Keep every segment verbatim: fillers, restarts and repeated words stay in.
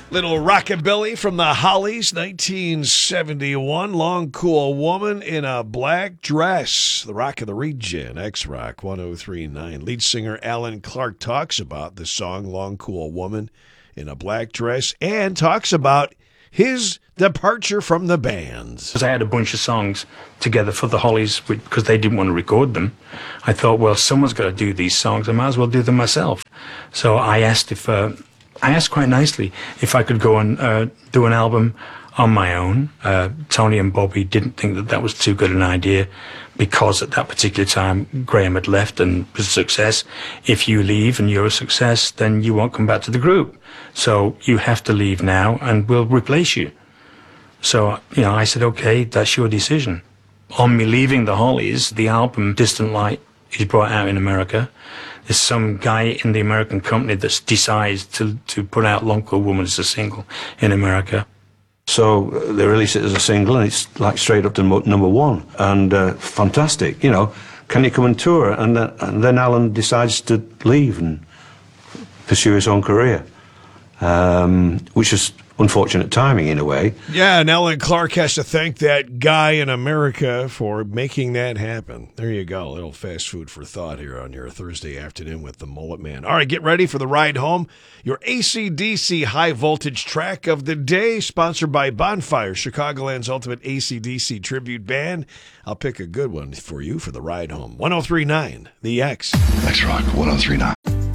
Little rockabilly from the Hollies, nineteen seventy-one. Long, cool woman in a black dress. The Rock of the Region, X-Rock one oh three point nine. Lead singer Alan Clark talks about the song Long, Cool Woman in a Black Dress and talks about his departure from the bands. Because I had a bunch of songs together for the Hollies because they didn't want to record them. I thought, well, someone's got to do these songs. I might as well do them myself. So I asked if... Uh, I asked quite nicely if I could go and uh, do an album on my own. Uh, Tony and Bobby didn't think that that was too good an idea because at that particular time Graham had left and was a success. If you leave and you're a success, then you won't come back to the group. So you have to leave now and we'll replace you. So, you know, I said, okay, that's your decision. On me leaving the Hollies, the album Distant Light is brought out in America. There's some guy in the American company that decides to, to put out Long Cool Woman as a single in America. So uh, they release it as a single, and it's like straight up to mo- number one, and uh, fantastic. You know, can you come and tour? And, uh, and then Alan decides to leave and pursue his own career, um, which is unfortunate timing in a way. Yeah, and Alan Clark has to thank that guy in America for making that happen. There you go. A little fast food for thought here on your Thursday afternoon with the Mullet Man. All right, get ready for the ride home. Your A C D C high voltage track of the day, sponsored by Bonfire, Chicagoland's ultimate A C D C tribute band. I'll pick a good one for you for the ride home. one oh three point nine, The X. X-Rock one oh three point nine.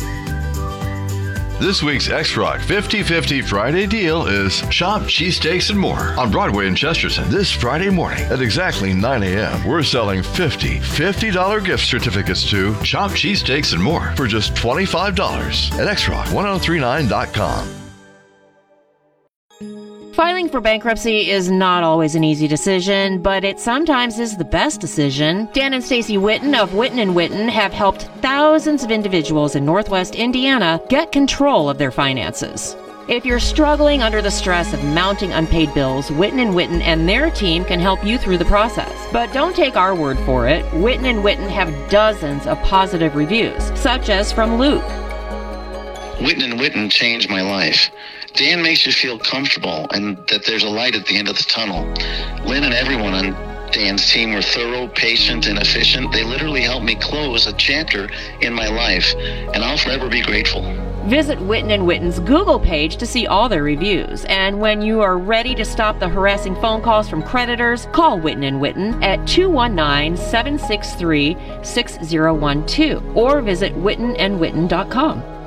This week's X-Rock fifty-fifty Friday deal is Shop Cheesesteaks and More on Broadway in Chesterton this Friday morning at exactly nine a.m. We're selling fifty fifty dollars gift certificates to Shop Cheesesteaks and More for just twenty-five dollars at X Rock ten thirty-nine dot com. Filing for bankruptcy is not always an easy decision, but it sometimes is the best decision. Dan and Stacy Witten of Witten and Witten have helped thousands of individuals in Northwest Indiana get control of their finances. If you're struggling under the stress of mounting unpaid bills, Witten and Witten and their team can help you through the process. But don't take our word for it. Witten and Witten have dozens of positive reviews, such as from Luke. Witten and Witten changed my life. Dan makes you feel comfortable and that there's a light at the end of the tunnel. Lynn and everyone on Dan's team were thorough, patient, and efficient. They literally helped me close a chapter in my life, and I'll forever be grateful. Visit Witten and Witten's Google page to see all their reviews. And when you are ready to stop the harassing phone calls from creditors, call Witten and Witten at two one nine, seven six three, six zero one two or visit witten and witten dot com.